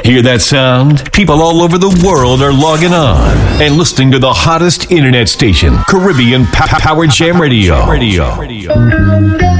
Hear that sound? People all over the world are logging on and listening to the hottest internet station, Caribbean Power Jam Radio.